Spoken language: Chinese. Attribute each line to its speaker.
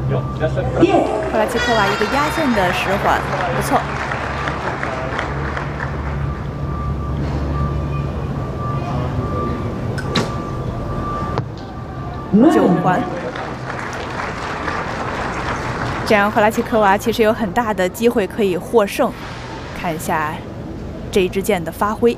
Speaker 1: 克拉奇科娃一个压线的十环，不错。9环，这样赫拉奇科娃其实有很大的机会可以获胜。看一下这一支箭的发挥。